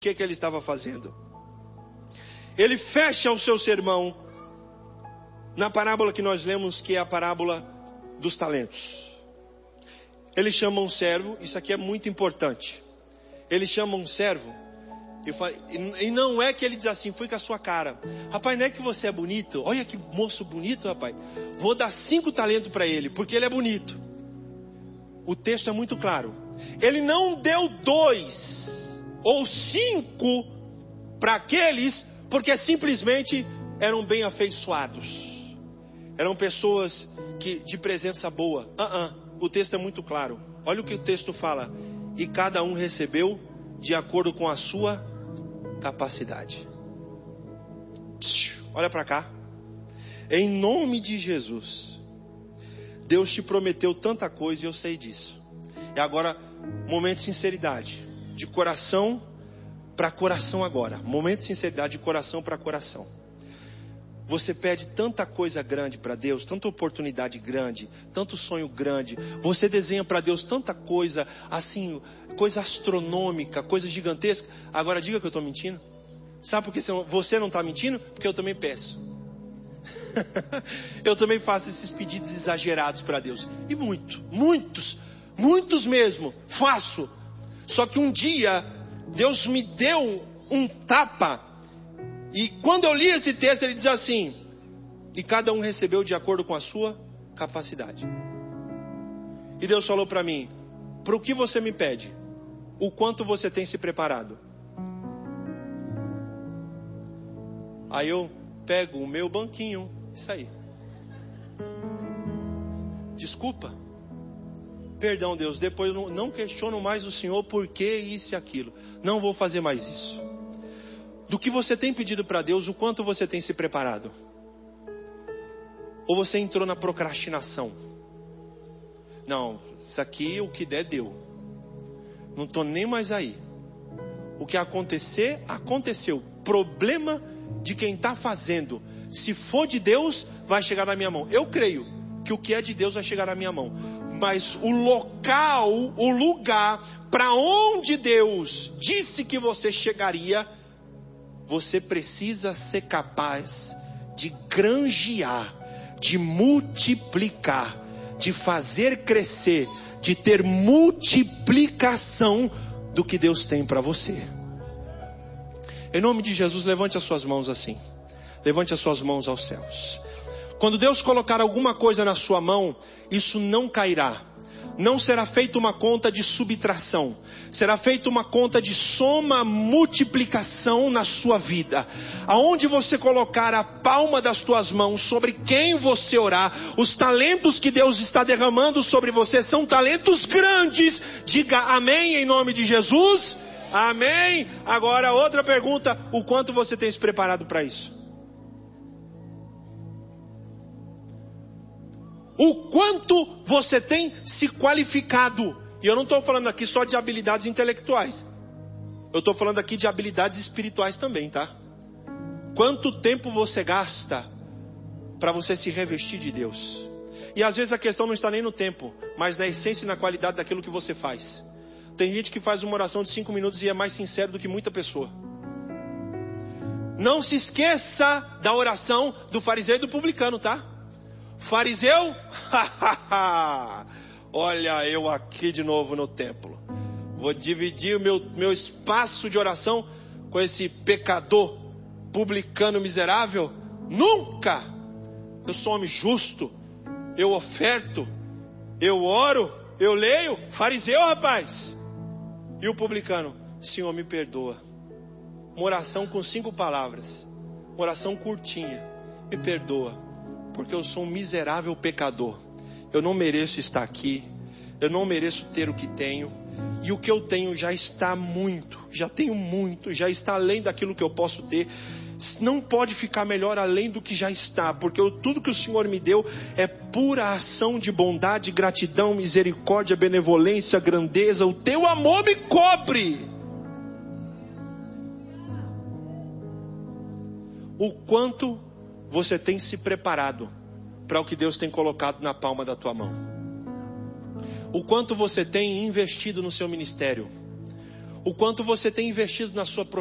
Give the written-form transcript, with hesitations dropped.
que ele estava fazendo. Ele fecha o seu sermão na parábola que nós lemos, que é a parábola dos talentos. Ele chama um servo, isso aqui é muito importante. Ele chama um servo, e não é que ele diz assim, fui com a sua cara. Rapaz, não é que você é bonito? Olha que moço bonito, rapaz. Vou dar 5 talentos para ele, porque ele é bonito. O texto é muito claro. Ele não deu 2 ou 5 para aqueles, porque simplesmente eram bem afeiçoados. Eram pessoas de presença boa. O texto é muito claro. Olha o que o texto fala. E cada um recebeu de acordo com a sua capacidade. Olha para cá. Em nome de Jesus. Deus te prometeu tanta coisa e eu sei disso. E agora, momento de sinceridade. De coração para coração agora. Momento de sinceridade de coração para coração. Você pede tanta coisa grande para Deus, tanta oportunidade grande, tanto sonho grande. Você desenha para Deus tanta coisa, assim, coisa astronômica, coisa gigantesca. Agora diga que eu estou mentindo. Sabe por que você não está mentindo? Porque eu também peço. Eu também faço esses pedidos exagerados para Deus. E muitos mesmo, faço. Só que um dia, Deus me deu um tapa. E quando eu li esse texto, ele diz assim: e cada um recebeu de acordo com a sua capacidade. E Deus falou para mim: para o que você me pede? O quanto você tem se preparado? Aí eu pego o meu banquinho, isso aí. Desculpa. Perdão, Deus, depois eu não questiono mais o Senhor por que isso e aquilo. Não vou fazer mais isso. Do que você tem pedido para Deus, o quanto você tem se preparado? Ou você entrou na procrastinação? Não, isso aqui o que der deu. Não estou nem mais aí. O que acontecer, aconteceu. Problema de quem está fazendo. Se for de Deus, vai chegar na minha mão. Eu creio que o que é de Deus vai chegar na minha mão. Mas o local, o lugar para onde Deus disse que você chegaria, você precisa ser capaz de granjear, de multiplicar, de fazer crescer, de ter multiplicação do que Deus tem para você. Em nome de Jesus, levante as suas mãos assim. Levante as suas mãos aos céus. Quando Deus colocar alguma coisa na sua mão, isso não cairá. Não será feita uma conta de subtração. Será feita uma conta de soma, multiplicação na sua vida. Aonde você colocar a palma das tuas mãos sobre quem você orar, os talentos que Deus está derramando sobre você são talentos grandes. Diga amém em nome de Jesus. Amém. Agora outra pergunta: o quanto você tem se preparado para isso? O quanto você tem se qualificado? E eu não estou falando aqui só de habilidades intelectuais. Eu estou falando aqui de habilidades espirituais também, tá? Quanto tempo você gasta para você se revestir de Deus? E às vezes a questão não está nem no tempo, mas na essência e na qualidade daquilo que você faz. Tem gente que faz uma oração de 5 minutos e é mais sincero do que muita pessoa. Não se esqueça da oração do fariseu e do publicano, tá? Fariseu, olha eu aqui de novo no templo. Vou dividir o meu espaço de oração com esse pecador publicano miserável? Nunca! Eu sou homem justo, eu oferto, eu oro, eu leio. Fariseu, rapaz. E o publicano: Senhor, me perdoa. Uma oração com 5 palavras, uma oração curtinha: me perdoa, porque eu sou um miserável pecador. Eu não mereço estar aqui. Eu não mereço ter o que tenho. E o que eu tenho já está muito. Já tenho muito. Já está além daquilo que eu posso ter. Não pode ficar melhor além do que já está. Porque tudo que o Senhor me deu é pura ação de bondade, gratidão, misericórdia, benevolência, grandeza. O teu amor me cobre. O quanto você tem se preparado para o que Deus tem colocado na palma da tua mão? O quanto você tem investido no seu ministério? o quanto você tem investido na sua